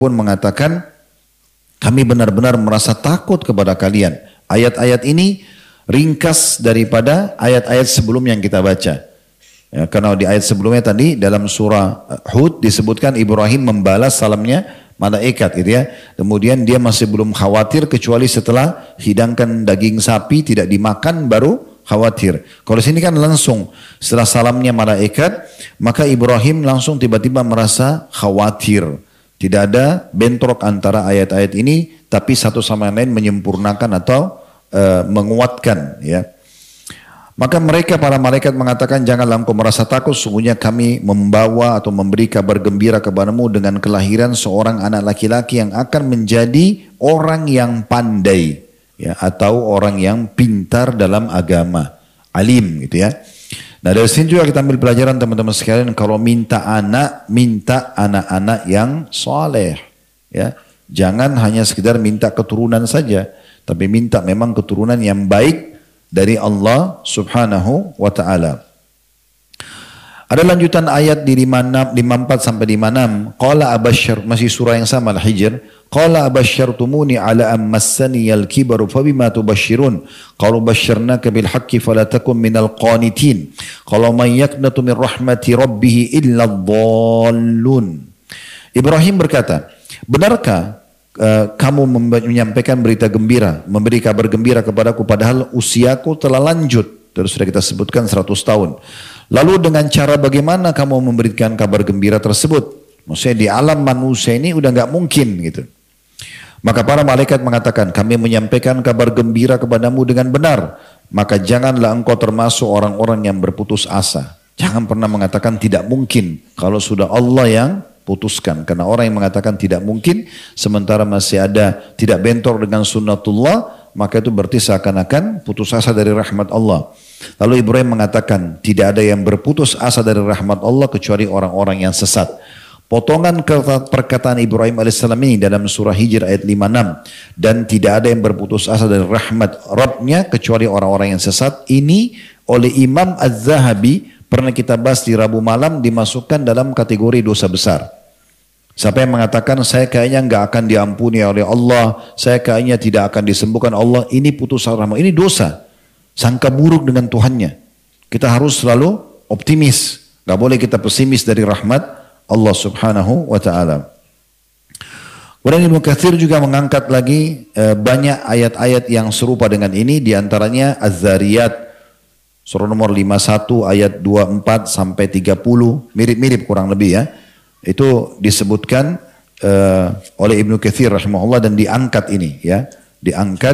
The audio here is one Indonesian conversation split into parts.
pun mengatakan, kami benar-benar merasa takut kepada kalian. Ayat-ayat ini ringkas daripada ayat-ayat sebelum yang kita baca. Ya, karena di ayat sebelumnya tadi dalam surah Hud disebutkan Ibrahim membalas salamnya malaikat gitu ya. Kemudian dia masih belum khawatir kecuali setelah hidangkan daging sapi tidak dimakan baru khawatir. Kalau sini kan langsung setelah salamnya malaikat, maka Ibrahim langsung tiba-tiba merasa khawatir. Tidak ada bentrok antara ayat-ayat ini, tapi satu sama lain menyempurnakan atau menguatkan ya. Maka mereka para malaikat mengatakan, janganlah engkau merasa takut, sungguhnya kami membawa atau memberi kabar gembira kepadamu dengan kelahiran seorang anak laki-laki yang akan menjadi orang yang pandai ya, atau orang yang pintar dalam agama, alim gitu ya. Nah dari sini juga kita ambil pelajaran teman-teman sekalian, kalau minta anak-anak yang soleh ya. Jangan hanya sekedar minta keturunan saja, tapi minta memang keturunan yang baik dari Allah subhanahu wa ta'ala. Ada lanjutan ayat di 54 sampai 56. Qala abasyar, masih surah yang sama Al-Hijr. Qala abasyartumuni ala ammassani al-kibaru fabima tubasyirun. Qalu basyarnaka bil haqqi fala takum minal qanitin. Qalu man yaqnatu min rahmati rabbih illa dhallun. Ibrahim berkata, benarkah kamu menyampaikan berita gembira, memberi kabar gembira kepadaku padahal usiaku telah lanjut. Terus sudah kita sebutkan 100 tahun. Lalu dengan cara bagaimana kamu memberikan kabar gembira tersebut? Maksudnya di alam manusia ini udah nggak mungkin gitu. Maka para malaikat mengatakan, kami menyampaikan kabar gembira kepadamu dengan benar. Maka janganlah engkau termasuk orang-orang yang berputus asa. Jangan pernah mengatakan tidak mungkin kalau sudah Allah yang putuskan. Karena orang yang mengatakan tidak mungkin sementara masih ada tidak bentor dengan sunnatullah, maka itu berarti seakan-akan putus asa dari rahmat Allah. Lalu Ibrahim mengatakan tidak ada yang berputus asa dari rahmat Allah kecuali orang-orang yang sesat. Potongan perkataan Ibrahim AS ini dalam surah Hijr ayat 56, dan tidak ada yang berputus asa dari rahmat Rabbnya kecuali orang-orang yang sesat, ini oleh Imam Az-Zahabi pernah kita bahas di Rabu malam, dimasukkan dalam kategori dosa besar. Siapa yang mengatakan saya kayaknya nggak akan diampuni oleh Allah, saya kayaknya tidak akan disembuhkan Allah, ini putus rahmat, ini dosa, sangka buruk dengan Tuhannya. Kita harus selalu optimis, nggak boleh kita pesimis dari rahmat Allah subhanahu wa ta'ala. Kemudian Ibnu Katsir juga mengangkat lagi banyak ayat-ayat yang serupa dengan ini, diantaranya Az-Zariyat surah nomor 51 ayat 24 sampai 30, mirip-mirip kurang lebih ya. Itu disebutkan oleh Ibnu Katsir rahimahullah dan diangkat ini ya. Diangkat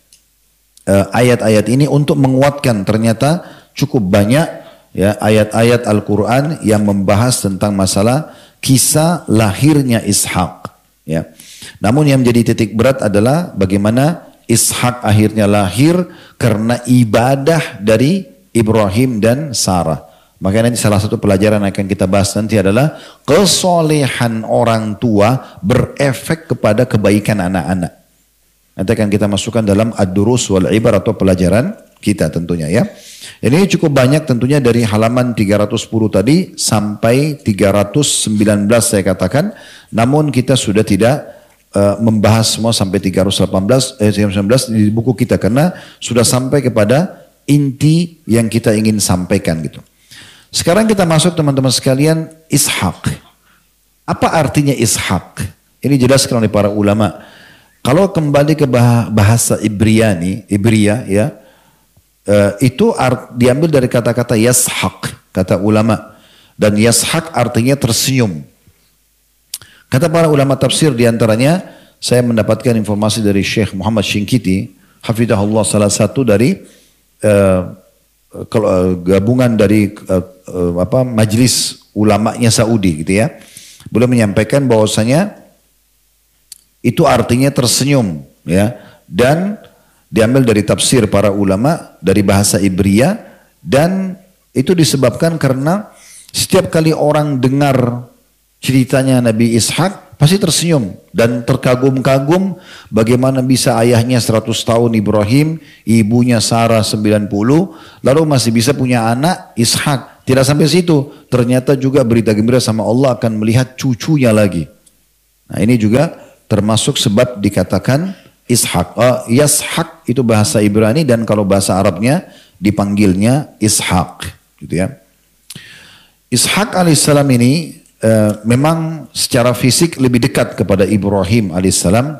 ayat-ayat ini untuk menguatkan ternyata cukup banyak ya ayat-ayat Al-Quran yang membahas tentang masalah kisah lahirnya Ishak ya. Namun yang menjadi titik berat adalah bagaimana Ishak akhirnya lahir karena ibadah dari Ibrahim dan Sarah. Makanya nanti salah satu pelajaran yang akan kita bahas nanti adalah kesolehan orang tua berefek kepada kebaikan anak-anak. Nanti akan kita masukkan dalam ad-durus wal ibar atau pelajaran kita tentunya ya. Ini cukup banyak tentunya dari halaman 310 tadi sampai 319 saya katakan. Namun kita sudah tidak membahas semua sampai 319 di buku kita karena sudah sampai kepada inti yang kita ingin sampaikan gitu. Sekarang kita masuk teman-teman sekalian Ishak. Apa artinya Ishak? Ini jelaskan oleh para ulama. Kalau kembali ke bahasa Ibria ya, itu diambil dari kata-kata yashak, kata ulama. Dan yashak artinya tersenyum. Kata para ulama tafsir diantaranya, saya mendapatkan informasi dari Syekh Muhammad Shinkiti, hafidhahullah, salah satu dari gabungan dari majelis ulamanya Saudi gitu ya. Beliau menyampaikan bahwasanya itu artinya tersenyum ya, dan diambil dari tafsir para ulama dari bahasa Ibria, dan itu disebabkan karena setiap kali orang dengar ceritanya Nabi Ishak pasti tersenyum dan terkagum-kagum bagaimana bisa ayahnya 100 tahun Ibrahim, ibunya Sarah 90, lalu masih bisa punya anak Ishak. Tidak sampai situ, ternyata juga berita gembira sama Allah akan melihat cucunya lagi. Nah ini juga termasuk sebab dikatakan Ishak. Yashak itu bahasa Ibrani dan kalau bahasa Arabnya dipanggilnya Ishak. Gitu ya. Ishak alaihissalam ini memang secara fisik lebih dekat kepada Ibrahim alaihissalam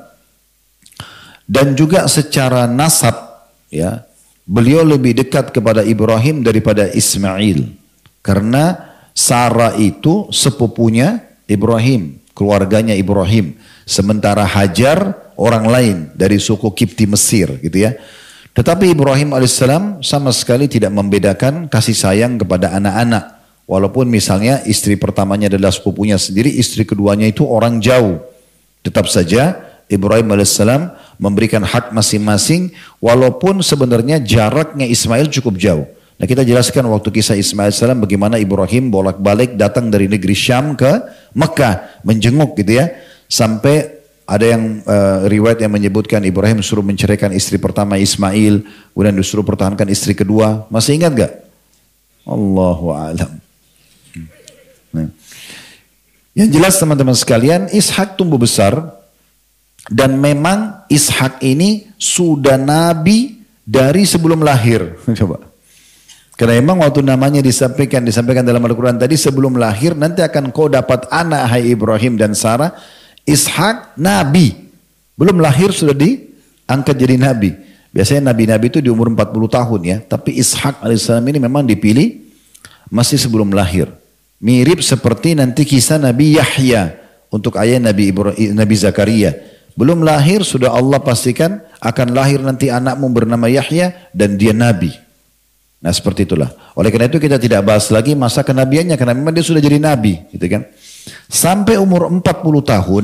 dan juga secara nasab ya beliau lebih dekat kepada Ibrahim daripada Ismail karena Sarah itu sepupunya Ibrahim, keluarganya Ibrahim, sementara Hajar orang lain dari suku Kipti Mesir gitu ya. Tetapi Ibrahim alaihissalam sama sekali tidak membedakan kasih sayang kepada anak-anak. Walaupun misalnya istri pertamanya adalah sepupunya sendiri, istri keduanya itu orang jauh. Tetap saja Ibrahim alaihissalam memberikan hak masing-masing walaupun sebenarnya jaraknya Ismail cukup jauh. Nah kita jelaskan waktu kisah Ismail alaihissalam bagaimana Ibrahim bolak-balik datang dari negeri Syam ke Mekah menjenguk gitu ya. Sampai ada yang riwayat yang menyebutkan Ibrahim suruh menceraikan istri pertama Ismail, kemudian disuruh pertahankan istri kedua. Masih ingat gak? Allahu a'lam. Nah. Yang jelas teman-teman sekalian, Ishak tumbuh besar dan memang Ishak ini sudah nabi dari sebelum lahir. Coba. Karena memang waktu namanya disampaikan dalam Al-Quran tadi sebelum lahir nanti akan kau dapat anak hai Ibrahim dan Sarah. Ishak nabi. Belum lahir sudah diangkat jadi nabi. Biasanya nabi-nabi itu di umur 40 tahun ya. Tapi Ishak alaihissalam ini memang dipilih masih sebelum lahir. Mirip seperti nanti kisah Nabi Yahya untuk ayah Nabi Zakaria. Belum lahir sudah Allah pastikan akan lahir nanti anakmu bernama Yahya dan dia nabi. Nah seperti itulah. Oleh karena itu kita tidak bahas lagi masa kenabiannya karena memang dia sudah jadi nabi, gitu kan. Sampai umur 40 tahun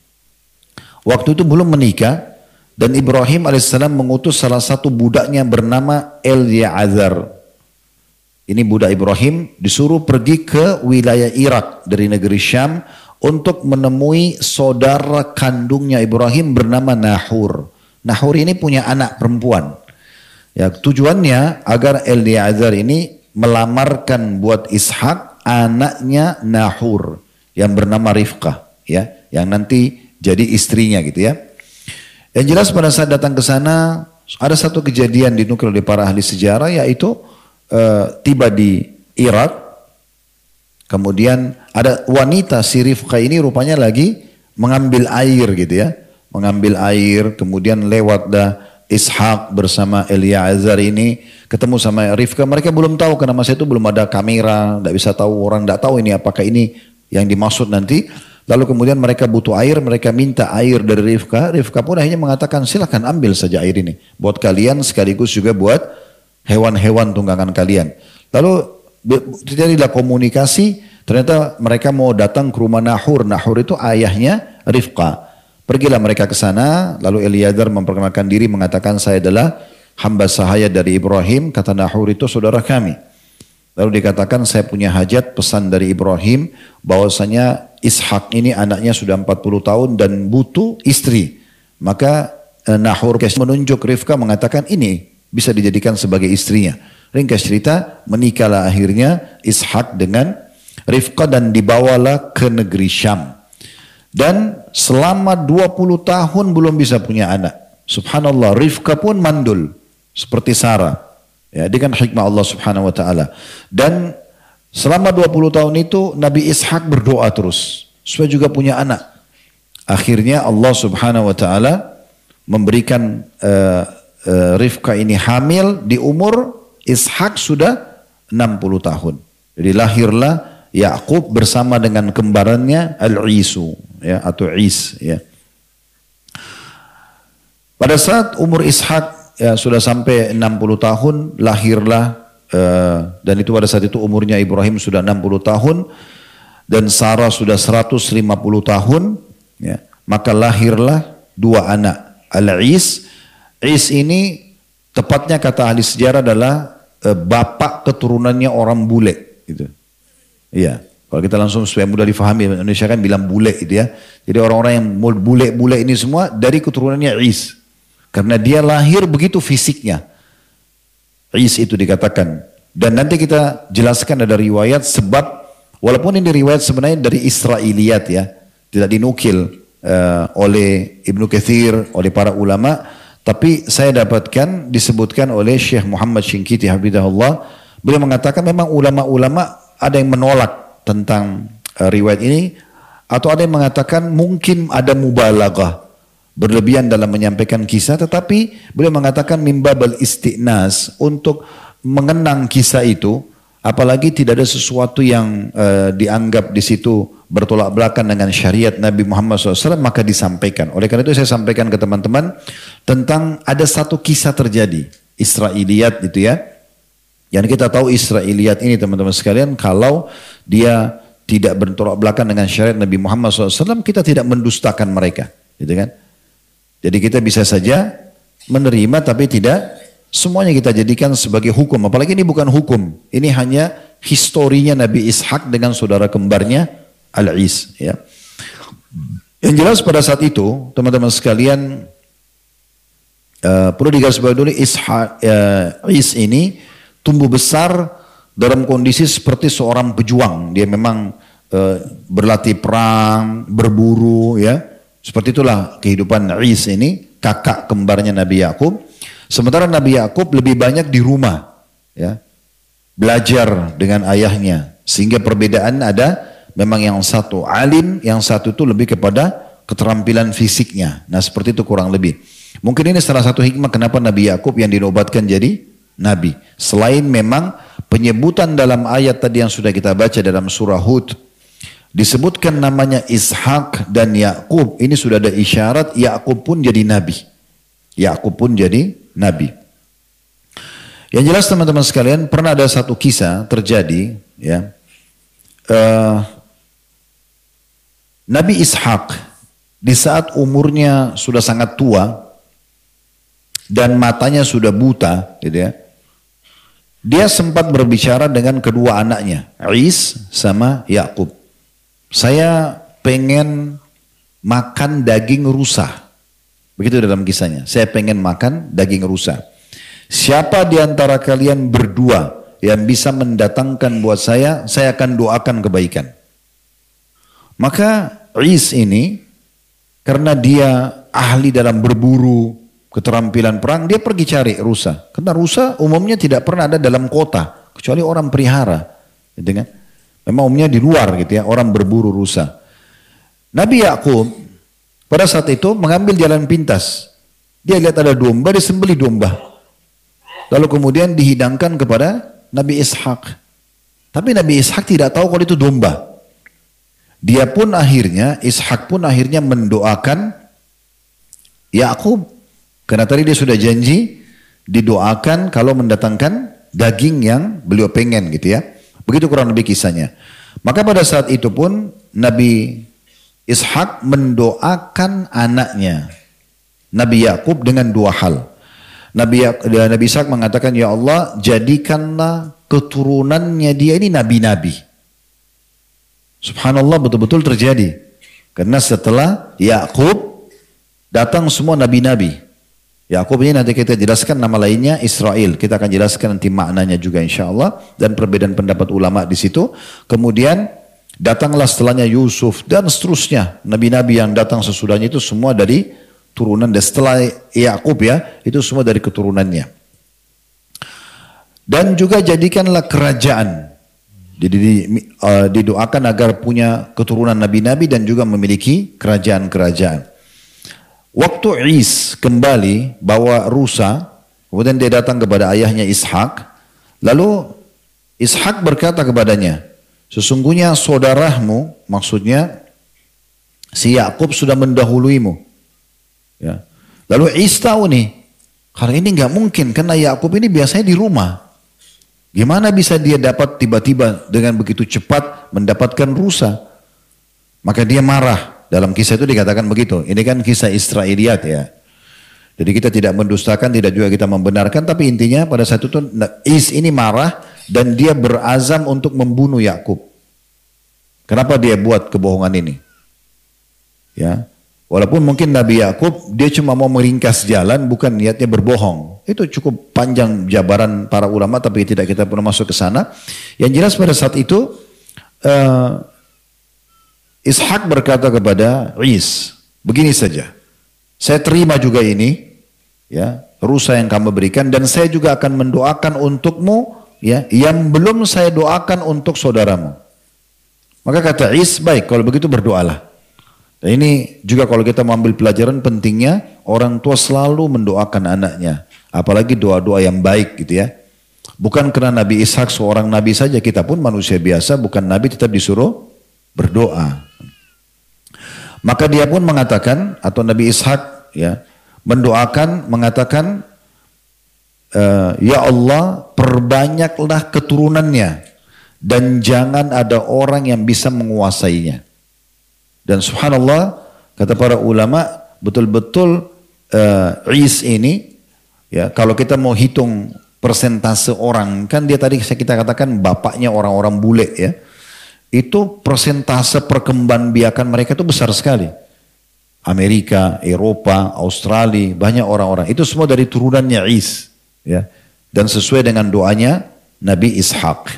waktu itu belum menikah dan Ibrahim alaihissalam mengutus salah satu budaknya bernama Eliezer. Ini budak Ibrahim disuruh pergi ke wilayah Irak dari negeri Syam untuk menemui saudara kandungnya Ibrahim bernama Nahur. Nahur ini punya anak perempuan. Ya, tujuannya agar Eliezer ini melamarkan buat Ishak anaknya Nahur yang bernama Rifqah, ya, yang nanti jadi istrinya gitu ya. Yang jelas pada saat datang ke sana ada satu kejadian dinukil oleh para ahli sejarah yaitu tiba di Irak, kemudian ada wanita si Rifqah ini rupanya lagi mengambil air gitu ya, mengambil air, kemudian lewat dah Ishak bersama Eliezer ini ketemu sama Rifqah. Mereka belum tahu karena masa itu belum ada kamera, tidak bisa tahu, orang tidak tahu ini apakah ini yang dimaksud nanti. Lalu kemudian mereka butuh air, mereka minta air dari Rifqah. Rifqah pun akhirnya mengatakan silakan ambil saja air ini buat kalian sekaligus juga buat hewan-hewan tunggangan kalian. Lalu terjadilah komunikasi, ternyata mereka mau datang ke rumah Nahur. Nahur itu ayahnya Rifqah. Pergilah mereka ke sana, lalu Eliezer memperkenalkan diri mengatakan saya adalah hamba sahaya dari Ibrahim, kata Nahur itu saudara kami. Lalu dikatakan saya punya hajat pesan dari Ibrahim bahwasanya Ishak ini anaknya sudah 40 tahun dan butuh istri. Maka Nahur menunjuk Rifqah mengatakan ini bisa dijadikan sebagai istrinya. Ringkas cerita, menikahlah akhirnya Ishak dengan Rifqah dan dibawalah ke negeri Syam. Dan selama 20 tahun belum bisa punya anak. Subhanallah, Rifqah pun mandul seperti Sarah. Ya, dengan hikmah Allah Subhanahu wa taala. Dan selama 20 tahun itu Nabi Ishak berdoa terus supaya juga punya anak. Akhirnya Allah Subhanahu wa taala memberikan Rifqah ini hamil di umur Ishak sudah 60 tahun. Jadi lahirlah Yakub bersama dengan kembarannya Al-Isu ya, atau Is ya. Pada saat umur Ishak ya, sudah sampai 60 tahun lahirlah dan itu pada saat itu umurnya Ibrahim sudah 60 tahun dan Sarah sudah 150 tahun ya, maka lahirlah dua anak Al-Is. Is ini tepatnya kata ahli sejarah adalah bapak keturunannya orang bule gitu. Iya, kalau kita langsung supaya mudah difahami, Indonesia kan bilang bule gitu ya. Jadi orang-orang yang bule-bule ini semua dari keturunannya Is. Karena dia lahir begitu fisiknya. Is itu dikatakan. Dan nanti kita jelaskan ada riwayat sebab, walaupun ini riwayat sebenarnya dari Israiliyat ya, tidak dinukil oleh Ibnu Katsir, oleh para ulama, tapi saya dapatkan disebutkan oleh Syekh Muhammad Syinkiti hafizahullah, beliau mengatakan memang ulama-ulama ada yang menolak tentang riwayat ini, atau ada yang mengatakan mungkin ada mubalaghah, berlebihan dalam menyampaikan kisah, tetapi beliau mengatakan mimbabal istiqnas, untuk mengenang kisah itu, apalagi tidak ada sesuatu yang dianggap di situ bertolak belakang dengan syariat Nabi Muhammad SAW, maka disampaikan. Oleh karena itu saya sampaikan ke teman-teman tentang ada satu kisah terjadi, Israiliyat itu ya. Yang kita tahu Israiliyat ini teman-teman sekalian, kalau dia tidak bertolak belakang dengan syariat Nabi Muhammad SAW, kita tidak mendustakan mereka, gitu kan? Jadi kita bisa saja menerima, tapi tidak semuanya kita jadikan sebagai hukum. Apalagi ini bukan hukum, ini hanya historinya Nabi Ishak dengan saudara kembarnya Al-Is. Ya. Yang jelas pada saat itu, teman-teman sekalian, perlu digarisbawahi dulu, Is ini tumbuh besar dalam kondisi seperti seorang pejuang. Dia memang berlatih perang, berburu, ya. Seperti itulah kehidupan Is ini, kakak kembarnya Nabi Yakub. Sementara Nabi Yakub lebih banyak di rumah, ya, belajar dengan ayahnya. Sehingga perbedaan ada, memang yang satu alim, yang satu itu lebih kepada keterampilan fisiknya. Nah seperti itu kurang lebih. Mungkin ini salah satu hikmah kenapa Nabi Yakub yang dinobatkan jadi Nabi. Selain memang penyebutan dalam ayat tadi yang sudah kita baca dalam surah Hud, disebutkan namanya Ishak dan Yakub, ini sudah ada isyarat Yakub pun jadi Nabi. Yakub pun jadi Nabi. Yang jelas teman-teman sekalian, pernah ada satu kisah terjadi, ya. Nabi Ishak di saat umurnya sudah sangat tua dan matanya sudah buta, gitu ya. Dia sempat berbicara dengan kedua anaknya, Is sama Yakub. Saya pengen makan daging rusa. Begitu dalam kisahnya. Saya pengen makan daging rusa. Siapa di antara kalian berdua yang bisa mendatangkan buat saya akan doakan kebaikan. Maka Is ini, karena dia ahli dalam berburu, keterampilan perang, dia pergi cari rusa. Karena rusa umumnya tidak pernah ada dalam kota, kecuali orang pelihara. Gitu kan? Memang umumnya di luar gitu ya, orang berburu rusa. Nabi Yakub pada saat itu mengambil jalan pintas. Dia lihat ada domba, dia sembelih domba. Lalu kemudian dihidangkan kepada Nabi Ishak. Tapi Nabi Ishak tidak tahu kalau itu domba. Dia pun akhirnya, Ishak pun akhirnya mendoakan Yakub. Karena tadi dia sudah janji didoakan kalau mendatangkan daging yang beliau pengen gitu ya. Begitu kurang lebih kisahnya. Maka pada saat itu pun Nabi Ishak mendoakan anaknya Nabi Yakub dengan dua hal. Nabi Ishak mengatakan, ya Allah, jadikanlah keturunannya dia ini nabi-nabi. Subhanallah, betul-betul terjadi. Karena setelah Yakub datang semua nabi-nabi. Yakub ini nanti kita jelaskan nama lainnya Israel. Kita akan jelaskan nanti maknanya juga insya Allah. Dan perbedaan pendapat ulama di situ. Kemudian datanglah setelahnya Yusuf dan seterusnya. Nabi-nabi yang datang sesudahnya itu semua dari turunan. Dan setelah Yakub ya, itu semua dari keturunannya. Dan juga jadikanlah kerajaan. Jadi didoakan agar punya keturunan nabi-nabi dan juga memiliki kerajaan-kerajaan. Waktu Is kembali bawa rusa, kemudian dia datang kepada ayahnya Ishak. Lalu Ishak berkata kepadanya, sesungguhnya saudaramu, maksudnya si Yakub sudah mendahuluimu. Ya. Lalu Is tahu nih, karena ini nggak mungkin karena Yakub ini biasanya di rumah. Gimana bisa dia dapat tiba-tiba dengan begitu cepat mendapatkan rusa? Maka dia marah. Dalam kisah itu dikatakan begitu. Ini kan kisah Israiliyat ya. Jadi kita tidak mendustakan, tidak juga kita membenarkan. Tapi intinya pada saat itu Is ini marah dan dia berazam untuk membunuh Yakub. Kenapa dia buat kebohongan ini? Ya. Walaupun mungkin Nabi Yakub dia cuma mau meringkas jalan, bukan niatnya berbohong. Itu cukup panjang jabaran para ulama, tapi tidak kita pernah masuk ke sana. Yang jelas pada saat itu Ishak berkata kepada Is begini saja. Saya terima juga ini, ya, rusa yang kamu berikan, dan saya juga akan mendoakan untukmu, ya, yang belum saya doakan untuk saudaramu. Maka kata Is, baik, kalau begitu berdoalah. Dan ini juga kalau kita mengambil pelajaran pentingnya orang tua selalu mendoakan anaknya, apalagi doa-doa yang baik gitu ya. Bukan karena Nabi Ishak seorang nabi saja, kita pun manusia biasa, bukan nabi tetap disuruh berdoa. Maka dia pun mengatakan, atau Nabi Ishak ya, mendoakan, mengatakan, ya Allah, perbanyaklah keturunannya dan jangan ada orang yang bisa menguasainya. Dan subhanallah, kata para ulama, betul-betul Is ini, ya, kalau kita mau hitung persentase orang, kan dia tadi kita katakan bapaknya orang-orang bule ya, itu persentase perkembangbiakan mereka itu besar sekali. Amerika, Eropa, Australia, banyak orang-orang. Itu semua dari turunannya Is. Ya. Dan sesuai dengan doanya Nabi Ishak.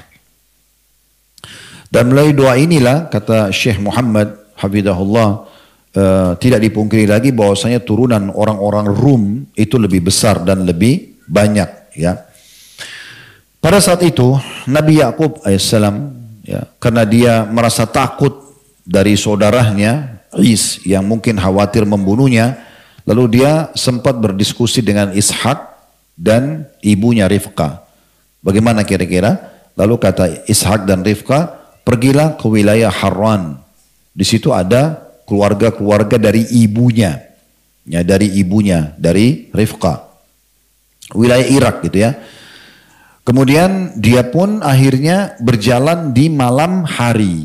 Dan melalui doa inilah, kata Syekh Muhammad Hafidahullah, tidak dipungkiri lagi bahwasanya turunan orang-orang Rum itu lebih besar dan lebih banyak. Ya. Pada saat itu Nabi Yakub alaihissalam, ya, karena dia merasa takut dari saudaranya Is yang mungkin khawatir membunuhnya, lalu dia sempat berdiskusi dengan Ishak dan ibunya Rifqah. Bagaimana kira-kira? Lalu kata Ishak dan Rifqah, pergilah ke wilayah Harran. Di situ ada keluarga-keluarga dari ibunya, ya, dari Rifqah, wilayah Irak gitu ya. Kemudian dia pun akhirnya berjalan di malam hari.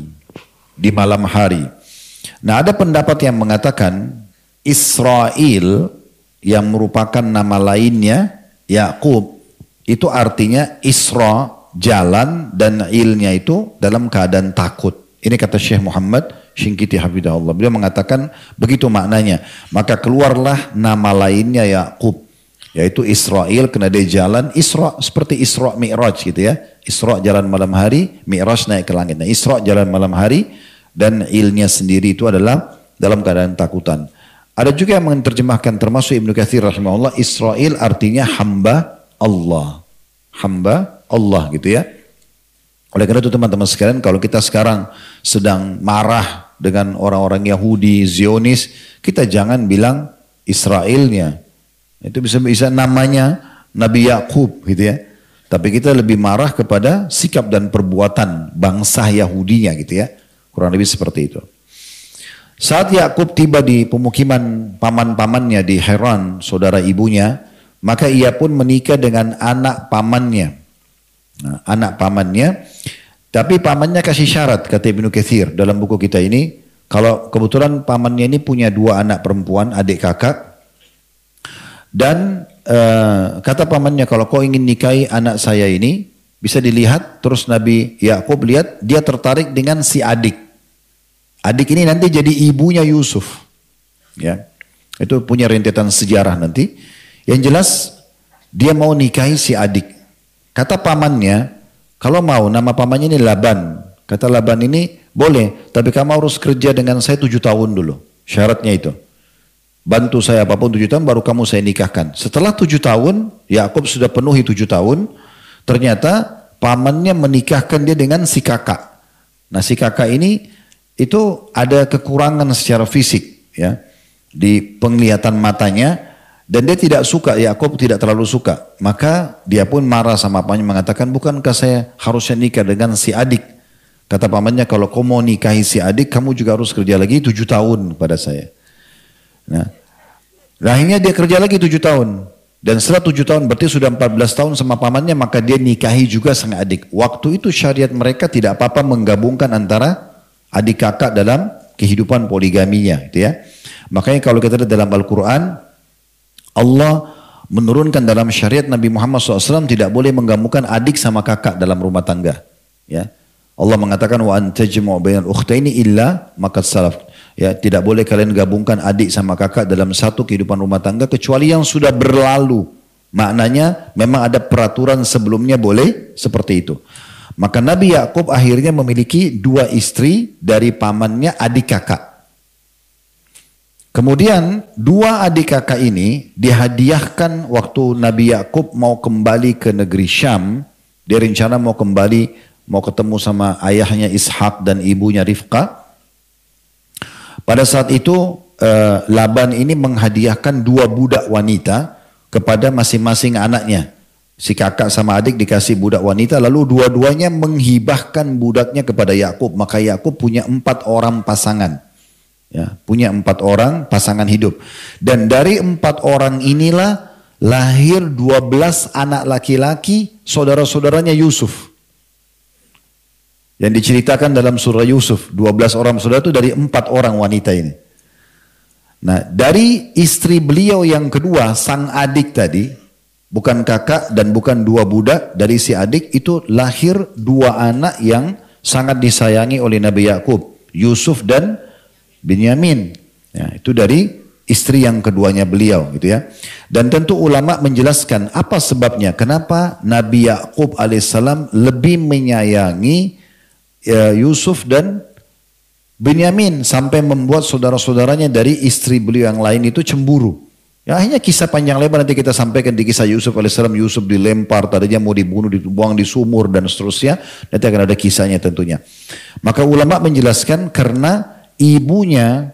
Nah, ada pendapat yang mengatakan Israel yang merupakan nama lainnya Yakub itu artinya Isra, jalan, dan ilnya itu dalam keadaan takut. Ini kata Syekh Muhammad Shinqiti Hafidahullah. Beliau mengatakan begitu maknanya. Maka keluarlah nama lainnya Yakub, yaitu Israel, karena dia jalan Isra, seperti Isra Mi'raj gitu ya. Isra jalan malam hari, Mi'raj naik ke langit. Nah, Isra jalan malam hari, dan ilnya sendiri itu adalah dalam keadaan takutan. Ada juga yang menerjemahkan, termasuk Ibnu Katsir rahimahullah, Israel artinya hamba Allah. Hamba Allah gitu ya. Oleh karena itu teman-teman sekalian, kalau kita sekarang sedang marah dengan orang-orang Yahudi, Zionis, kita jangan bilang Israelnya. Itu bisa namanya Nabi Yakub gitu ya. Tapi kita lebih marah kepada sikap dan perbuatan bangsa Yahudinya gitu ya. Kurang lebih seperti itu. Saat Yakub tiba di pemukiman paman-pamannya di Haran, saudara ibunya, maka ia pun menikah dengan anak pamannya. Nah, anak pamannya, tapi pamannya kasih syarat, kata Ibnu Katsir dalam buku kita ini, kalau kebetulan pamannya ini punya 2 anak perempuan, adik kakak, dan kata pamannya, kalau kau ingin nikahi anak saya ini, bisa dilihat, terus Nabi Yakub lihat, dia tertarik dengan si adik. Adik ini nanti jadi ibunya Yusuf. Ya. Itu punya rentetan sejarah nanti. Yang jelas, dia mau nikahi si adik. Kata pamannya, kalau mau, nama pamannya ini Laban. Kata Laban ini, boleh, tapi kamu harus kerja dengan saya 7 tahun dulu. Syaratnya itu. Bantu saya apapun 7 tahun, baru kamu saya nikahkan. Setelah 7 tahun, Yakub sudah penuhi 7 tahun, ternyata pamannya menikahkan dia dengan si kakak. Nah, si kakak ini, itu ada kekurangan secara fisik, ya, di penglihatan matanya, dan dia tidak suka, Yakub tidak terlalu suka. Maka dia pun marah sama pamannya, mengatakan, bukankah saya harusnya nikah dengan si adik? Kata pamannya, kalau kau mau nikahi si adik, kamu juga harus kerja lagi 7 tahun pada saya. Nah, akhirnya dia kerja lagi 7 tahun. Dan setelah 7 tahun, berarti sudah 14 tahun sama pamannya, maka dia nikahi juga sang adik. Waktu itu syariat mereka tidak apa-apa menggabungkan antara adik kakak dalam kehidupan poligaminya, gitu ya. Makanya kalau kita lihat dalam Al-Quran, Allah menurunkan dalam syariat Nabi Muhammad SAW tidak boleh menggabungkan adik sama kakak dalam rumah tangga. Ya, Allah mengatakan wa antajmu bainal ukhtaini illa maqad salaf. Ya, tidak boleh kalian gabungkan adik sama kakak dalam satu kehidupan rumah tangga kecuali yang sudah berlalu. Maknanya memang ada peraturan sebelumnya boleh seperti itu. Maka Nabi Yakub akhirnya memiliki 2 istri dari pamannya adik kakak. Kemudian dua adik kakak ini dihadiahkan waktu Nabi Yakub mau kembali ke negeri Syam. Dia rencana mau kembali, mau ketemu sama ayahnya Ishak dan ibunya Rifqah. Pada saat itu Laban ini menghadiahkan dua budak wanita kepada masing-masing anaknya. Si kakak sama adik dikasih budak wanita, lalu dua-duanya menghibahkan budaknya kepada Yakub. Maka Yakub punya 4 orang pasangan. Ya, punya 4 orang pasangan hidup. Dan dari 4 orang inilah lahir 12 anak laki-laki saudara-saudaranya Yusuf. Yang diceritakan dalam surah Yusuf, 12 orang saudara itu dari 4 orang wanita ini. Nah, dari istri beliau yang kedua, sang adik tadi, bukan kakak dan bukan 2 budak, dari si adik itu lahir 2 anak yang sangat disayangi oleh Nabi Yakub, Yusuf dan Binyamin. Ya, itu dari istri yang keduanya beliau gitu ya. Dan tentu ulama menjelaskan apa sebabnya, kenapa Nabi Yakub alaihissalam lebih menyayangi Yusuf dan Binyamin sampai membuat saudara-saudaranya dari istri beliau yang lain itu cemburu. Ya, akhirnya kisah panjang lebar nanti kita sampaikan di kisah Yusuf alaihissalam. Yusuf dilempar, tadinya mau dibunuh, dibuang di sumur dan seterusnya. Nanti akan ada kisahnya tentunya. Maka ulama menjelaskan karena ibunya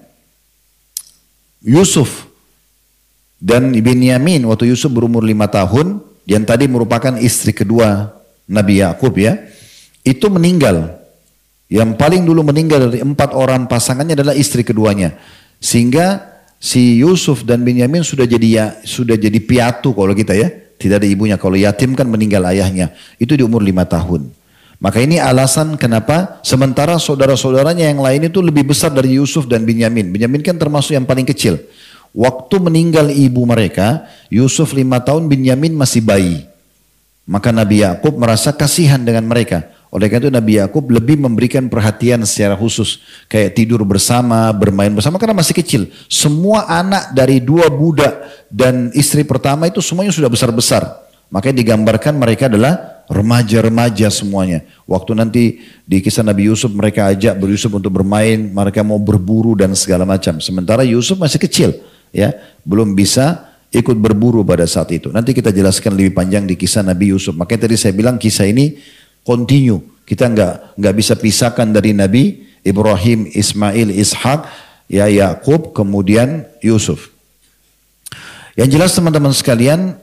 Yusuf dan Binyamin waktu Yusuf berumur 5 tahun, yang tadi merupakan istri kedua Nabi Yakub ya, itu meninggal. Yang paling dulu meninggal dari 4 orang pasangannya adalah istri keduanya. Sehingga si Yusuf dan Binyamin sudah jadi piatu kalau kita ya, tidak ada ibunya. Kalau yatim kan meninggal ayahnya. Itu di umur 5 tahun. Maka ini alasan kenapa sementara saudara-saudaranya yang lain itu lebih besar dari Yusuf dan Binyamin. Binyamin kan termasuk yang paling kecil. Waktu meninggal ibu mereka, Yusuf 5 tahun, Binyamin masih bayi. Maka Nabi Yakub merasa kasihan dengan mereka. Oleh karena itu Nabi Yakub lebih memberikan perhatian secara khusus. Kayak tidur bersama, bermain bersama karena masih kecil. Semua anak dari 2 budak dan istri pertama itu semuanya sudah besar-besar. Makanya digambarkan mereka adalah remaja-remaja semuanya. Waktu nanti di kisah Nabi Yusuf mereka ajak Yusuf untuk bermain, mereka mau berburu dan segala macam. Sementara Yusuf masih kecil, ya, belum bisa ikut berburu pada saat itu. Nanti kita jelaskan lebih panjang di kisah Nabi Yusuf. Makanya tadi saya bilang kisah ini continue. Kita nggak bisa pisahkan dari Nabi Ibrahim, Ismail, Ishak, ya Yakub, kemudian Yusuf. Yang jelas teman-teman sekalian,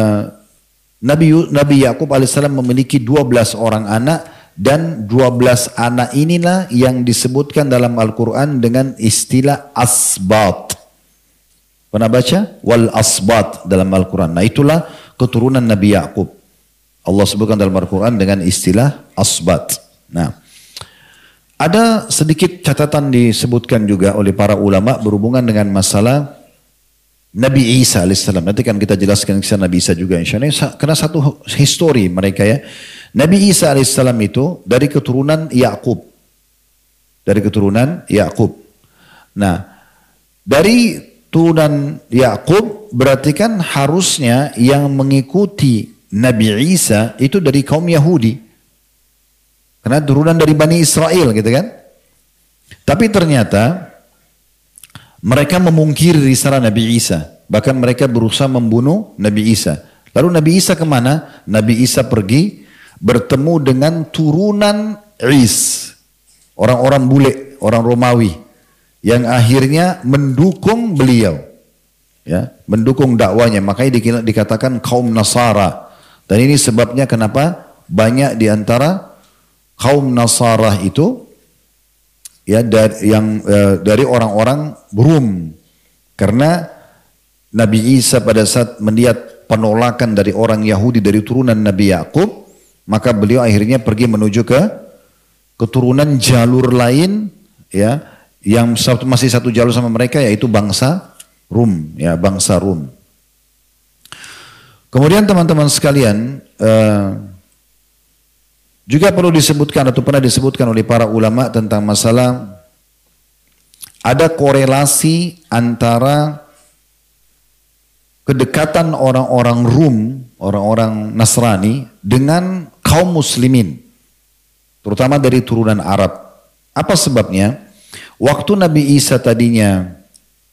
Nabi Yakub alaihissalam memiliki 12 orang anak dan 12 anak inilah yang disebutkan dalam Al-Quran dengan istilah asbat. Pernah baca? Wal asbat dalam Al-Quran. Nah itulah keturunan Nabi Yakub. Allah sebutkan dalam Al-Quran dengan istilah asbat. Nah, ada sedikit catatan disebutkan juga oleh para ulama berhubungan dengan masalah Nabi Isa alaihissalam. Nanti kan kita jelaskan kisah Nabi Isa juga insya Allah. Karena satu histori mereka ya. Nabi Isa alaihissalam itu dari keturunan Yakub. Dari keturunan Yakub. Nah, dari turunan Yakub berarti kan harusnya yang mengikuti Nabi Isa itu dari kaum Yahudi. Karena turunan dari Bani Israel gitu kan. Tapi ternyata mereka memungkiri risalah Nabi Isa. Bahkan mereka berusaha membunuh Nabi Isa. Lalu Nabi Isa kemana? Nabi Isa pergi bertemu dengan turunan Is. Orang-orang bule, orang Romawi. Yang akhirnya mendukung beliau. Ya, mendukung dakwanya. Makanya dikatakan kaum Nasara. Dan ini sebabnya kenapa banyak di antara kaum Nasara itu ya dari orang-orang Rum. Karena Nabi Isa pada saat melihat penolakan dari orang Yahudi dari turunan Nabi Yakub, maka beliau akhirnya pergi menuju ke keturunan jalur lain ya yang masih satu jalur sama mereka, yaitu bangsa Rum, ya bangsa Rum. Kemudian teman-teman sekalian, juga perlu disebutkan atau pernah disebutkan oleh para ulama tentang masalah ada korelasi antara kedekatan orang-orang Rum, orang-orang Nasrani dengan kaum muslimin, terutama dari turunan Arab. Apa sebabnya? Waktu Nabi Isa tadinya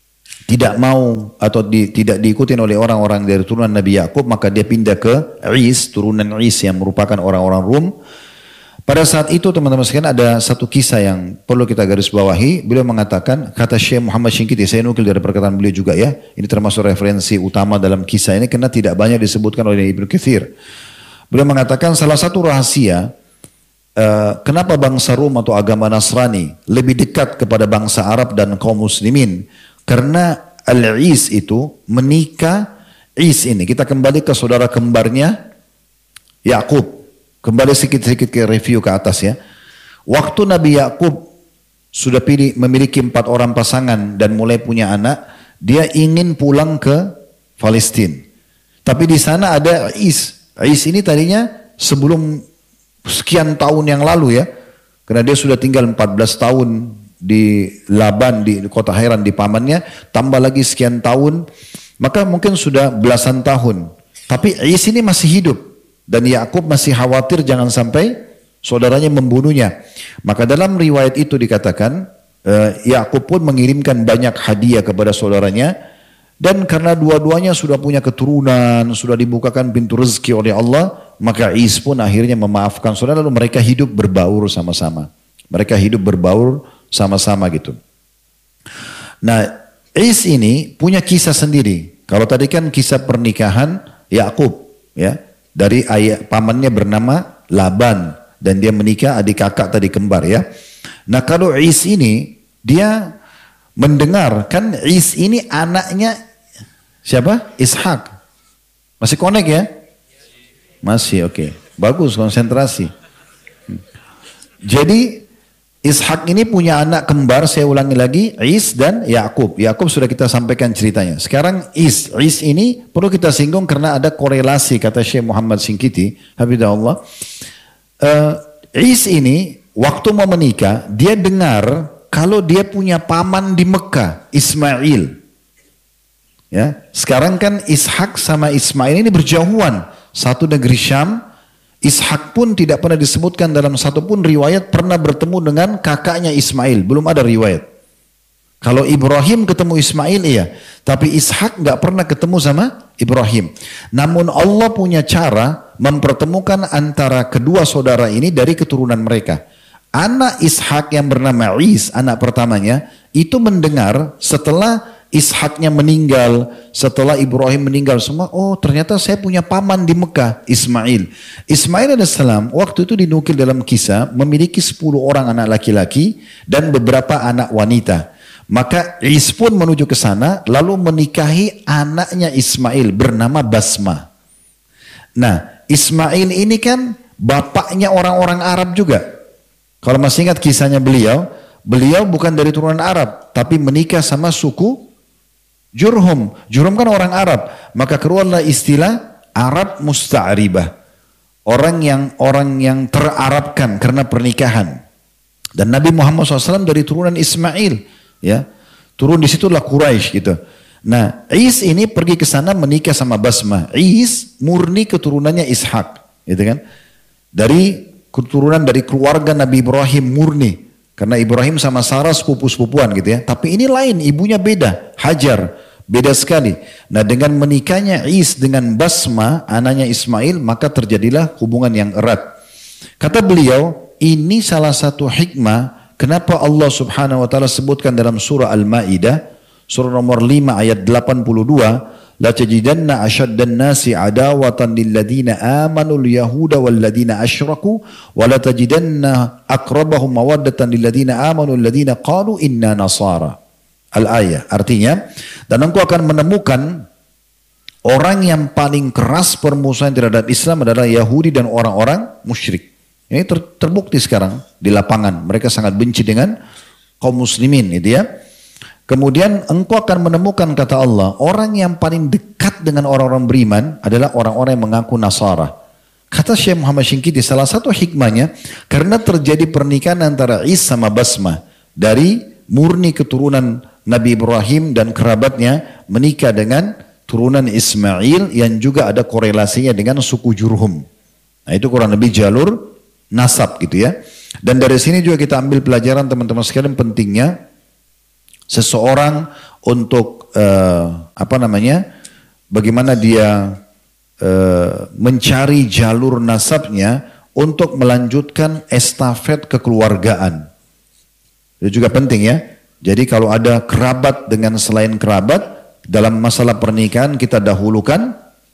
tidak mau atau tidak diikutin oleh orang-orang dari turunan Nabi Yakub, maka dia pindah ke Is, turunan Is yang merupakan orang-orang Rum. Pada saat itu teman-teman sekalian ada satu kisah yang perlu kita garis bawahi. Beliau mengatakan, kata Syekh Muhammad Syinqiti, saya nukil dari perkataan beliau juga ya. Ini termasuk referensi utama dalam kisah ini karena tidak banyak disebutkan oleh Ibnu Katsir. Beliau mengatakan salah satu rahasia kenapa bangsa Rum atau agama Nasrani lebih dekat kepada bangsa Arab dan kaum muslimin. Karena Al-Is itu menikah, Is ini kita kembali ke saudara kembarnya Yakub. Kembali sedikit-sedikit ke review ke atas ya. Waktu Nabi Yakub sudah memiliki 4 orang pasangan dan mulai punya anak, dia ingin pulang ke Palestina. Tapi di sana ada Is. Is ini tadinya sebelum sekian tahun yang lalu ya. Karena dia sudah tinggal 14 tahun di Laban, di kota Hairan, di pamannya. Tambah lagi sekian tahun. Maka mungkin sudah belasan tahun. Tapi Is ini masih hidup. Dan Yakub masih khawatir jangan sampai saudaranya membunuhnya. Maka dalam riwayat itu dikatakan Yakub pun mengirimkan banyak hadiah kepada saudaranya. Dan karena dua-duanya sudah punya keturunan, sudah dibukakan pintu rezeki oleh Allah, maka Is pun akhirnya memaafkan saudara, lalu mereka hidup berbaur sama-sama. Mereka hidup berbaur sama-sama gitu. Nah, Is ini punya kisah sendiri. Kalau tadi kan kisah pernikahan Yakub ya. Dari ayah pamannya bernama Laban dan dia menikah adik kakak tadi kembar ya. Nah kalau Is ini dia mendengar kan Is ini anaknya siapa? Ishak. Masih connect ya? Masih oke. Bagus konsentrasi. Jadi Ishak ini punya anak kembar, saya ulangi lagi, Is dan Yakub. Yakub sudah kita sampaikan ceritanya. Sekarang Is ini perlu kita singgung karena ada korelasi kata Syekh Muhammad Syinqiti, hafizahullah. Is ini waktu mau menikah, dia dengar kalau dia punya paman di Mekah, Ismail. Ya, sekarang kan Ishak sama Ismail ini berjauhan, satu negeri Syam. Ishak pun tidak pernah disebutkan dalam satupun riwayat pernah bertemu dengan kakaknya Ismail. Belum ada riwayat. Kalau Ibrahim ketemu Ismail iya. Tapi Ishak nggak pernah ketemu sama Ibrahim. Namun Allah punya cara mempertemukan antara kedua saudara ini dari keturunan mereka. Anak Ishak yang bernama Is, anak pertamanya, itu mendengar setelah Ishaknya meninggal, setelah Ibrahim meninggal semua, oh ternyata saya punya paman di Mekah, Ismail. Ismail AS waktu itu dinukil dalam kisah memiliki 10 orang anak laki-laki dan beberapa anak wanita. Maka Is pun menuju ke sana lalu menikahi anaknya Ismail bernama Basma. Nah Ismail ini kan bapaknya orang-orang Arab juga. Kalau masih ingat kisahnya beliau bukan dari turunan Arab tapi menikah sama suku Jurhum. Jurhum kan orang Arab. Maka keluarlah istilah Arab musta'ribah. Orang yang terarabkan karena pernikahan. Dan Nabi Muhammad SAW dari turunan Ismail. Ya, turun di situlah Quraisy gitu. Nah, Is ini pergi ke sana menikah sama Basmah. Is murni keturunannya Ishak. Gitu kan. Dari keturunan dari keluarga Nabi Ibrahim murni. Karena Ibrahim sama Sarah sepupu-sepupuan gitu ya. Tapi ini lain, ibunya beda. Hajar. Beda sekali. Nah dengan menikahnya Is dengan Basma, anaknya Ismail, maka terjadilah hubungan yang erat. Kata beliau, ini salah satu hikmah kenapa Allah subhanahu wa ta'ala sebutkan dalam surah Al-Ma'idah, surah nomor 5 ayat 82, La tajidanna asyaddan nasi adawatan lilladina amanul yahuda walladina asyraku wa la tajidanna akrabahum mawaddatan lilladina amanul ladina qalu inna nasara. Al-ayah, artinya, dan engkau akan menemukan orang yang paling keras permusuhan terhadap Islam adalah Yahudi dan orang-orang musyrik. Ini terbukti sekarang di lapangan. Mereka sangat benci dengan kaum muslimin, gitu ya. Kemudian engkau akan menemukan kata Allah, orang yang paling dekat dengan orang-orang beriman adalah orang-orang yang mengaku Nasara. Kata Syekh Muhammad Syinqiti, salah satu hikmahnya karena terjadi pernikahan antara Is sama Basmah dari murni keturunan Nabi Ibrahim dan kerabatnya menikah dengan turunan Ismail yang juga ada korelasinya dengan suku Jurhum. Nah itu kurang lebih jalur nasab gitu ya. Dan dari sini juga kita ambil pelajaran teman-teman sekalian pentingnya seseorang untuk bagaimana dia mencari jalur nasabnya untuk melanjutkan estafet kekeluargaan. Itu juga penting ya. Jadi kalau ada kerabat dengan selain kerabat, dalam masalah pernikahan kita dahulukan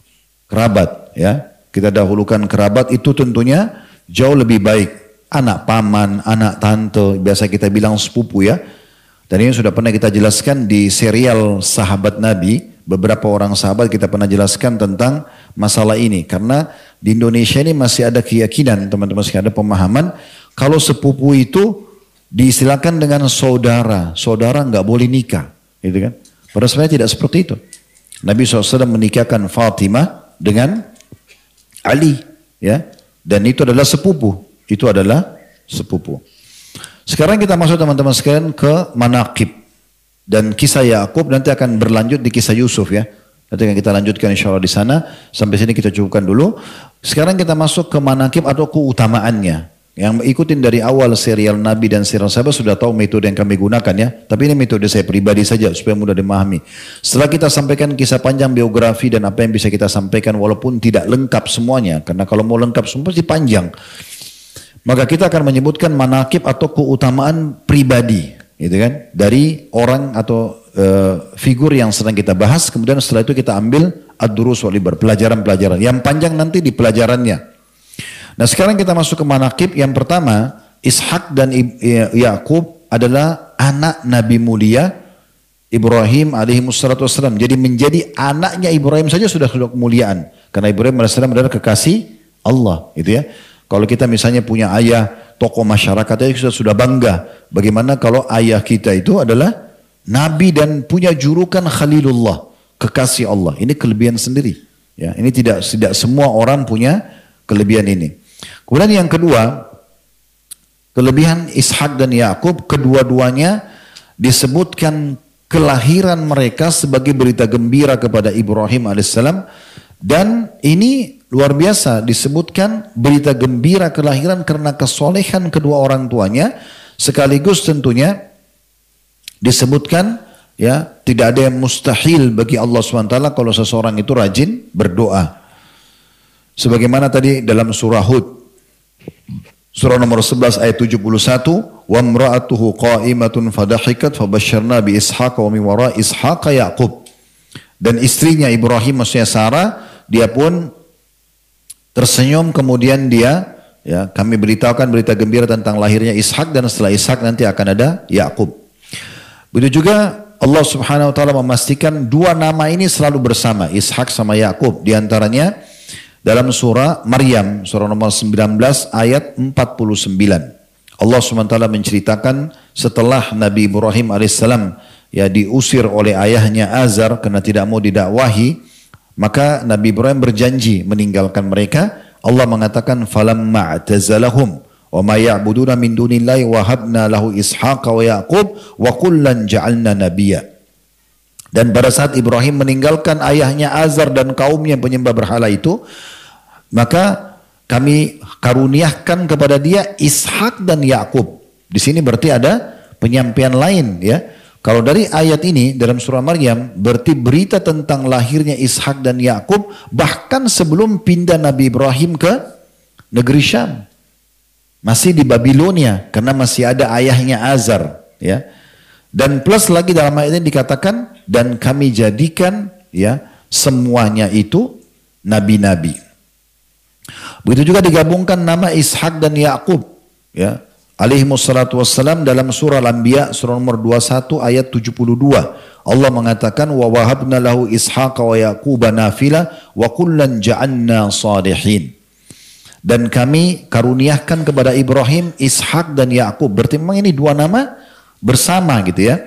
kerabat ya. Kita dahulukan kerabat, itu tentunya jauh lebih baik. Anak paman, anak tante, biasa kita bilang sepupu ya. Dan ini sudah pernah kita jelaskan di serial Sahabat Nabi. Beberapa orang sahabat kita pernah jelaskan tentang masalah ini. Karena di Indonesia ini masih ada keyakinan, teman-teman sekalian, ada pemahaman kalau sepupu itu diistilahkan dengan saudara. Saudara nggak boleh nikah, gitu kan? Padahal sebenarnya tidak seperti itu. Nabi SAW menikahkan Fatimah dengan Ali, ya, dan itu adalah sepupu. Itu adalah sepupu. Sekarang kita masuk teman-teman sekalian ke manaqib dan kisah Yakub, nanti akan berlanjut di kisah Yusuf ya. Nanti akan kita lanjutkan insya Allah di sana. Sampai sini kita cukupkan dulu. Sekarang kita masuk ke manaqib atau keutamaannya. Yang ikutin dari awal serial Nabi dan serial sahabat sudah tahu metode yang kami gunakan ya. Tapi ini metode saya pribadi saja supaya mudah dimahami. Setelah kita sampaikan kisah panjang biografi dan apa yang bisa kita sampaikan walaupun tidak lengkap semuanya. Karena kalau mau lengkap semua pasti panjang. Maka kita akan menyebutkan manaqib atau keutamaan pribadi. Gitu kan? Dari orang atau figur yang sedang kita bahas. Kemudian setelah itu kita ambil ad-durus wal ibar, pelajaran-pelajaran. Yang panjang nanti di pelajarannya. Nah sekarang kita masuk ke manaqib. Yang pertama, Ishak dan Yakub adalah anak Nabi mulia Ibrahim alaihissalam. Jadi menjadi anaknya Ibrahim saja sudah kemuliaan. Karena Ibrahim alaihissalam adalah kekasih Allah, gitu ya. Kalau kita misalnya punya ayah tokoh masyarakat aja sudah bangga. Bagaimana kalau ayah kita itu adalah Nabi dan punya julukan Khalilullah, kekasih Allah. Ini kelebihan sendiri. Ya, ini tidak semua orang punya kelebihan ini. Kemudian yang kedua, kelebihan Ishak dan Yakub, kedua-duanya disebutkan kelahiran mereka sebagai berita gembira kepada Ibrahim alaihissalam, dan ini luar biasa disebutkan berita gembira kelahiran karena kesolehan kedua orang tuanya, sekaligus tentunya disebutkan ya tidak ada yang mustahil bagi Allah SWT kalau seseorang itu rajin berdoa. Sebagaimana tadi dalam surah Hud, surah nomor 11 ayat 71, wa imra'atuhu qa'imatun fadahikat fabasyarna bi Ishaq wa min wara Ishaq Yaqub. Dan istrinya Ibrahim, maksudnya Sarah, dia pun tersenyum, kemudian dia ya kami beritahukan berita gembira tentang lahirnya Ishak, dan setelah Ishak nanti akan ada Yaqub. Begitu juga Allah Subhanahu wa taala memastikan dua nama ini selalu bersama, Ishak sama Yaqub. Di antaranya dalam surah Maryam, surah nomor 19 ayat 49. Allah SWT menceritakan setelah Nabi Ibrahim alaihissalam ya diusir oleh ayahnya Azar karena tidak mau didakwahi, maka Nabi Ibrahim berjanji meninggalkan mereka. Allah mengatakan falamma i'tazalahum wa ma ya'buduna min dunillahi wa habna lahu Ishaqa wa Yaqub wa kullan ja'alna nabiyya. Dan pada saat Ibrahim meninggalkan ayahnya Azar dan kaumnya penyembah berhala itu, maka kami karuniakan kepada dia Ishak dan Yakub. Di sini berarti ada penyampaian lain ya. Kalau dari ayat ini dalam surah Maryam berarti berita tentang lahirnya Ishak dan Yakub bahkan sebelum pindah Nabi Ibrahim ke negeri Syam. Masih di Babilonia karena masih ada ayahnya Azar ya. Dan plus lagi dalam ayat ini dikatakan dan kami jadikan ya semuanya itu nabi-nabi. Begitu juga digabungkan nama Ishak dan Yakub ya alaihimussalatu wassalam dalam surah Al-Anbiya surah nomor 21 ayat 72. Allah mengatakan wa wahabna lahu Ishaqa wa Yaquba nafila wa kullan ja'alna salihin. Dan kami karuniakan kepada Ibrahim Ishak dan Yakub. Berarti memang ini dua nama bersama gitu ya.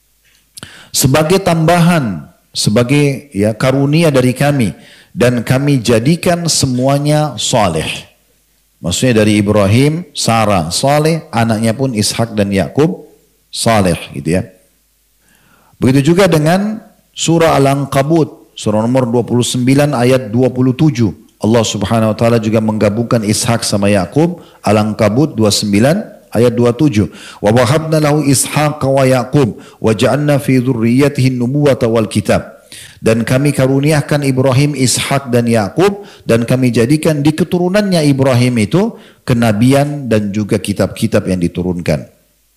Sebagai tambahan, sebagai ya karunia dari kami, dan kami jadikan semuanya saleh. Maksudnya dari Ibrahim, Sarah saleh, anaknya pun Ishak dan Yakub saleh gitu ya. Begitu juga dengan surah Al-Ankabut, surah nomor 29 ayat 27. Allah Subhanahu wa taala juga menggabungkan Ishak sama Yakub, Al-Ankabut 29 ayat 27. Wa wahabna lahu Ishaq wa Yaqub wa ja'alna fi dzurriyyatihi an-nubuwata wal kitab. Dan kami karuniakan Ibrahim, Ishak dan Yakub, dan kami jadikan di keturunannya Ibrahim itu kenabian dan juga kitab-kitab yang diturunkan.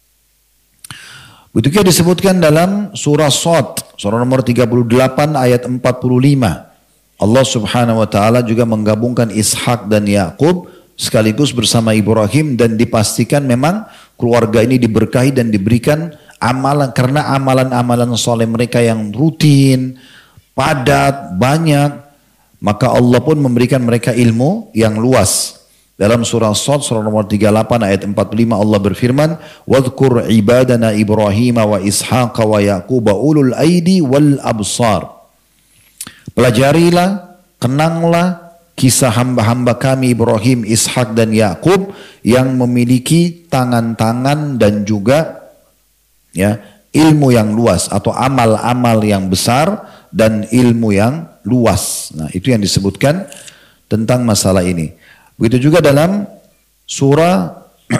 Begitu disebutkan dalam surah Shad, surah nomor 38 ayat 45. Allah Subhanahu wa taala juga menggabungkan Ishak dan Yakub sekaligus bersama Ibrahim, dan dipastikan memang keluarga ini diberkahi dan diberikan amalan, karena amalan-amalan soleh mereka yang rutin, padat, banyak, maka Allah pun memberikan mereka ilmu yang luas. Dalam surah Shad, surah nomor 38 ayat 45 Allah berfirman, "Wadhkur ibadana Ibrahim wa Ishaq wa Yaqub ulul aidi wal absar." Pelajarilah, kenanglah kisah hamba-hamba kami Ibrahim, Ishak dan Yakub yang memiliki tangan-tangan dan juga ya ilmu yang luas atau amal-amal yang besar dan ilmu yang luas. Nah, itu yang disebutkan tentang masalah ini. Begitu juga dalam surah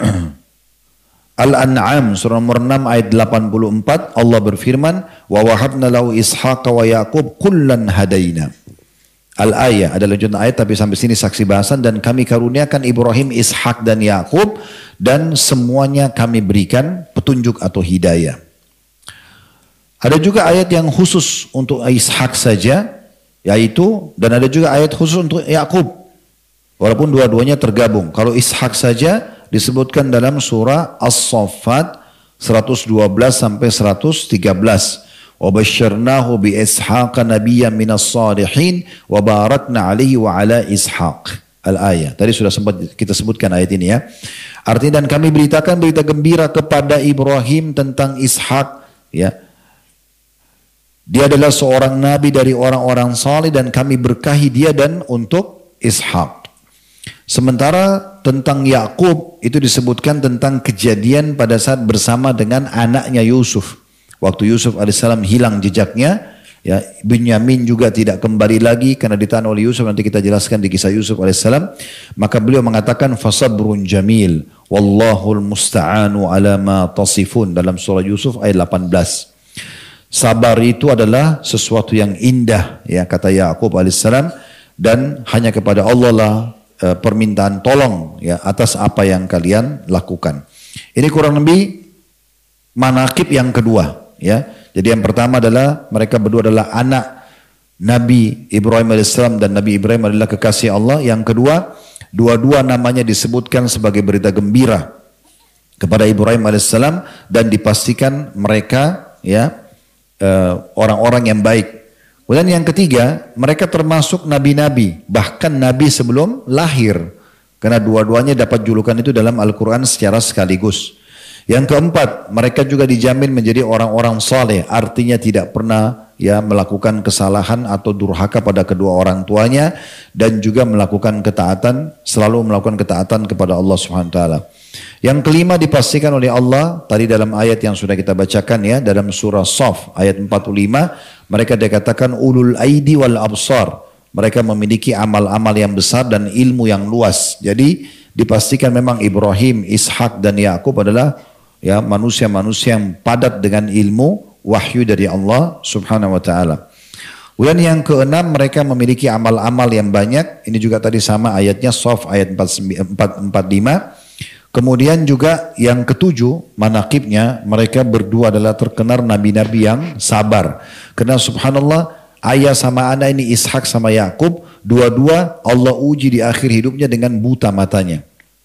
Al-An'am surah nomor 6 ayat 84 Allah berfirman, wa wahabna lahu Ishaq wa Yaqub kullan hadaina. Al-ayah adalah lanjutan ayat, tapi sampai sini saksi bahasan. Dan kami karuniakan Ibrahim, Ishak dan Yaqub, dan semuanya kami berikan petunjuk atau hidayah. Ada juga ayat yang khusus untuk Ishak saja, yaitu, dan ada juga ayat khusus untuk Yaqub, walaupun dua-duanya tergabung. Kalau Ishak saja disebutkan dalam surah As-Saffat 112 sampai 113. Wa basyarnahu bi Ishaqa nabiyyan minas salihin wa barakna alaihi wa ala Ishaq. Al-ayah. Tadi sudah sempat kita sebutkan ayat ini ya. Artinya, dan kami beritakan berita gembira kepada Ibrahim tentang Ishak ya. Dia adalah seorang nabi dari orang-orang saleh dan kami berkahi dia dan untuk Ishak. Sementara tentang Yakub itu disebutkan tentang kejadian pada saat bersama dengan anaknya Yusuf. Waktu Yusuf alaihissalam hilang jejaknya, ya Binyamin juga tidak kembali lagi karena ditahan oleh Yusuf. Nanti kita jelaskan di kisah Yusuf alaihissalam. Maka beliau mengatakan fasabrun jamil, wallahul musta'anu ala ma tasifun, dalam surah Yusuf ayat 18. Sabar itu adalah sesuatu yang indah, ya kata Yakub alaihissalam, dan hanya kepada Allah lah permintaan tolong ya atas apa yang kalian lakukan. Ini kurang lebih manakib yang kedua ya. Jadi yang pertama adalah mereka berdua adalah anak Nabi Ibrahim alaihissalam dan Nabi Ibrahim adalah kekasih Allah. Yang kedua, dua-dua namanya disebutkan sebagai berita gembira kepada Ibrahim alaihissalam dan dipastikan mereka ya orang-orang yang baik. Kemudian yang ketiga, mereka termasuk nabi-nabi, bahkan nabi sebelum lahir. Karena dua-duanya dapat julukan itu dalam Al-Quran secara sekaligus. Yang keempat, mereka juga dijamin menjadi orang-orang saleh, artinya tidak pernah ya melakukan kesalahan atau durhaka pada kedua orang tuanya, dan juga melakukan ketaatan, selalu melakukan ketaatan kepada Allah Subhanahu wa taala. Yang kelima dipastikan oleh Allah tadi dalam ayat yang sudah kita bacakan ya, dalam surah Shaf ayat 45, mereka dikatakan ulul aidi wal absar. Mereka memiliki amal-amal yang besar dan ilmu yang luas. Jadi dipastikan memang Ibrahim, Ishak dan Yakub adalah ya manusia-manusia yang padat dengan ilmu wahyu dari Allah Subhanahu wa taala. Kemudian yang keenam, mereka memiliki amal-amal yang banyak. Ini juga tadi sama ayatnya Shaf ayat 45. Kemudian juga yang ketujuh manakibnya, mereka berdua adalah terkenal nabi-nabi yang sabar. Karena subhanallah, ayah sama anak ini Ishak sama Yakub, dua-dua Allah uji di akhir hidupnya dengan buta matanya.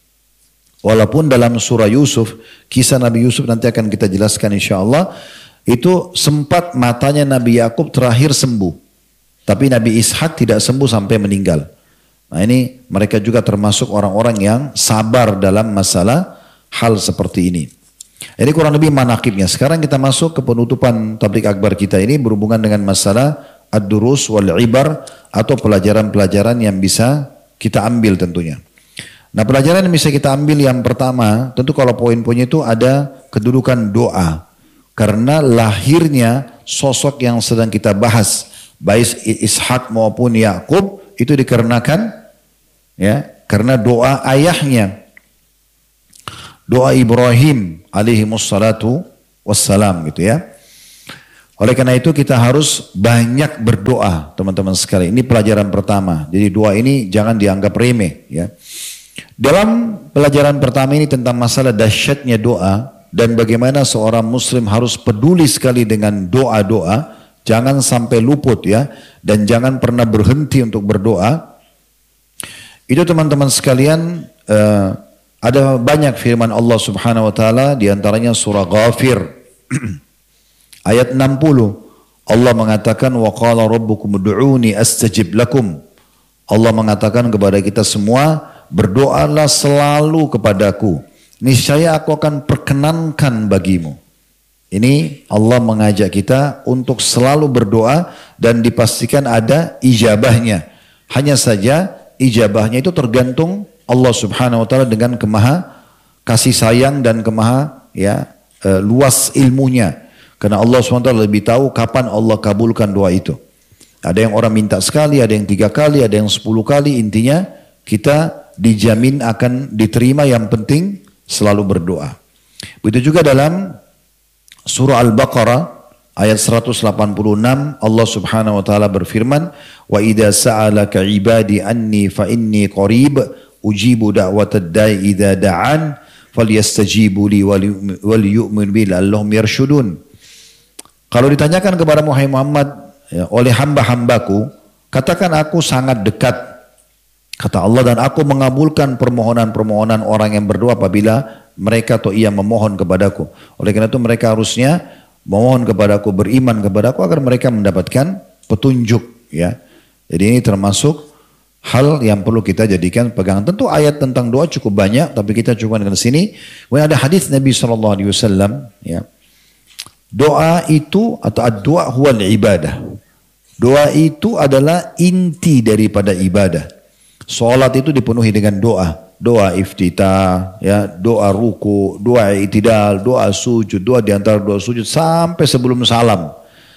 Walaupun dalam surah Yusuf, kisah Nabi Yusuf nanti akan kita jelaskan insyaAllah, itu sempat matanya Nabi Yakub terakhir sembuh. Tapi Nabi Ishak tidak sembuh sampai meninggal. Nah ini mereka juga termasuk orang-orang yang sabar dalam masalah hal seperti ini. Ini kurang lebih manakibnya. Sekarang kita masuk ke penutupan tablik akbar kita ini berhubungan dengan masalah ad-durus wal ibar atau pelajaran-pelajaran yang bisa kita ambil tentunya. Nah pelajaran yang bisa kita ambil yang pertama, tentu kalau poin-poinnya itu ada kedudukan doa. Karena lahirnya sosok yang sedang kita bahas, baik Ishak maupun Yakub, itu dikarenakan ya karena doa ayahnya. doa Ibrahim alaihi wassalatu wassalam gitu ya. Oleh karena itu kita harus banyak berdoa teman-teman sekalian. Ini pelajaran pertama. Jadi doa ini jangan dianggap remeh ya. Dalam pelajaran pertama ini tentang masalah dahsyatnya doa dan bagaimana seorang muslim harus peduli sekali dengan doa-doa, jangan sampai luput ya, dan jangan pernah berhenti untuk berdoa. Itu teman-teman sekalian ada banyak firman Allah Subhanahu wa taala, di antaranya surah Ghafir ayat 60. Allah mengatakan wa qala rabbukum ud'uni astajib lakum. Allah mengatakan kepada kita semua, berdoalah selalu kepadaku, niscaya aku akan perkenankan bagimu. Ini Allah mengajak kita untuk selalu berdoa dan dipastikan ada ijabahnya. Hanya saja ijabahnya itu tergantung Allah Subhanahu wa taala dengan kemaha kasih sayang dan kemaha luas ilmunya. Karena Allah SWT lebih tahu kapan Allah kabulkan doa itu. Ada yang orang minta sekali, ada yang 3 kali, ada yang 10 kali. Intinya kita dijamin akan diterima, yang penting selalu berdoa. Begitu juga dalam surah Al-Baqarah ayat 186 Allah Subhanahu wa taala berfirman, "Wa idza sa'alaka 'ibadi anni fa inni qarib ujibu da'watad da'i idza da'an falyastajibu li wal yu'minu bi la'allahum yarshudun." Kalau ditanyakan kepada Muhammad oleh hamba-hambaku, katakan aku sangat dekat, kata Allah, dan aku mengabulkan permohonan-permohonan orang yang berdoa apabila mereka atau ia memohon kepadaku. Oleh karena itu mereka harusnya memohon kepadaku, beriman kepadaku agar mereka mendapatkan petunjuk ya. Jadi ini termasuk hal yang perlu kita jadikan pegangan. Tentu ayat tentang doa cukup banyak, tapi kita cuma dengan sini. Kemudian ada hadis Nabi SAW ya. Doa itu atau ad-doa huwal ibadah. Doa itu adalah inti daripada ibadah. Salat itu dipenuhi dengan doa. Doa iftitah, ya, doa ruku, doa i'tidal, doa sujud, doa di antara doa sujud sampai sebelum salam.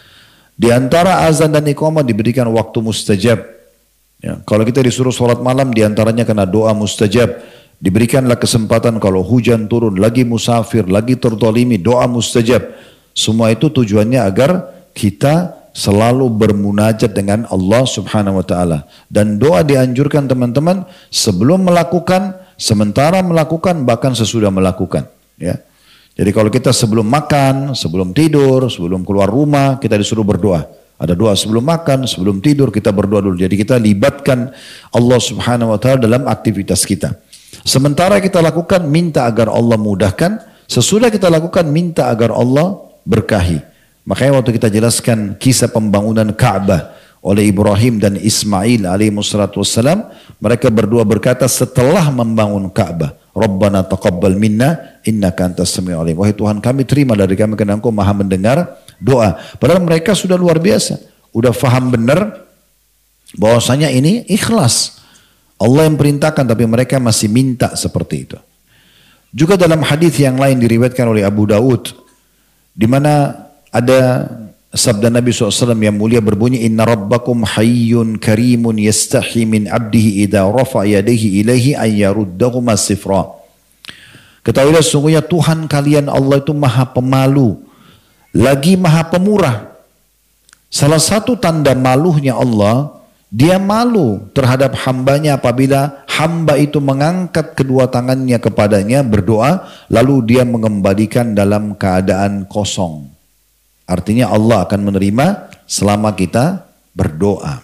Di antara azan dan iqamah diberikan waktu mustajab. Ya, kalau kita disuruh sholat malam di antaranya karena doa mustajab. Diberikanlah kesempatan kalau hujan turun, lagi musafir, lagi tertolimi, doa mustajab. Semua itu tujuannya agar kita selalu bermunajat dengan Allah Subhanahu wa taala. Dan doa dianjurkan teman-teman sebelum melakukan, sementara melakukan, bahkan sesudah melakukan, ya. Jadi kalau kita sebelum makan, sebelum tidur, sebelum keluar rumah, kita disuruh berdoa. Ada doa sebelum makan, sebelum tidur kita berdoa dulu. Jadi kita libatkan Allah Subhanahu wa taala dalam aktivitas kita. Sementara kita lakukan, minta agar Allah mudahkan. Sesudah kita lakukan, minta agar Allah berkahi. Makanya waktu kita jelaskan kisah pembangunan Ka'bah oleh Ibrahim dan Ismail alaihi wassalatu wassalam, mereka berdua berkata setelah membangun Ka'bah, Rabbana taqabbal minna innaka antas samiul alim. Wahai Tuhan kami, terima dari kami karena Engkau Maha mendengar doa. Padahal mereka sudah luar biasa, udah faham benar bahwasanya ini ikhlas. Allah yang perintahkan tapi mereka masih minta seperti itu. Juga dalam hadis yang lain diriwayatkan oleh Abu Daud, di mana ada sabda Nabi SAW yang mulia berbunyi, Inna rabbakum hayyun karimun yastahi min abdihi idha rafa yadaihi ilaihi ayyaruddahuma sifra. Ketahuilah sungguhnya Tuhan kalian Allah itu maha pemalu, lagi maha pemurah. Salah satu tanda malunya Allah, dia malu terhadap hambanya apabila hamba itu mengangkat kedua tangannya kepadanya berdoa, lalu dia mengembalikan dalam keadaan kosong. Artinya Allah akan menerima selama kita berdoa.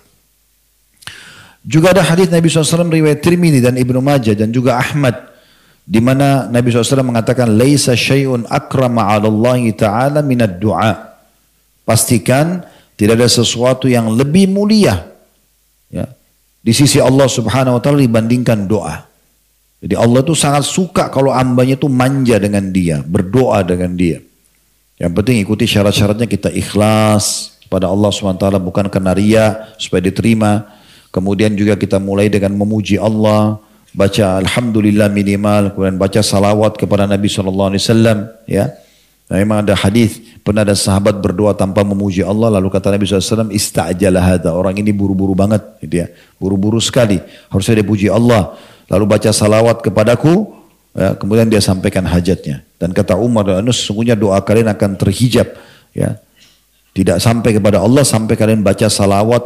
Juga ada hadis Nabi SAW riwayat Tirmidzi dan Ibnu Majah dan juga Ahmad, di mana Nabi SAW mengatakan, "Laisa syai'un akrama 'ala Allah Ta'ala minad du'a." Pastikan tidak ada sesuatu yang lebih mulia, ya, di sisi Allah Subhanahu wa taala dibandingkan doa. Jadi Allah itu sangat suka kalau hambanya itu manja dengan dia, berdoa dengan dia. Yang penting ikuti syarat-syaratnya, kita ikhlas pada Allah Subhanahu wa taala, bukan karena riya supaya diterima. Kemudian juga kita mulai dengan memuji Allah, baca alhamdulillah minimal, kemudian baca salawat kepada Nabi SAW, ya. Nah, memang ada hadis, pernah ada sahabat berdoa tanpa memuji Allah, lalu kata Nabi SAW, ista'jala hadha, orang ini buru-buru banget, gitu ya, buru-buru sekali, harusnya dia puji Allah, lalu baca salawat kepadaku, Ya, kemudian dia sampaikan hajatnya. Dan kata Umar radhiyallahu anhu, sesungguhnya doa kalian akan terhijab. Ya, tidak sampai kepada Allah sampai kalian baca salawat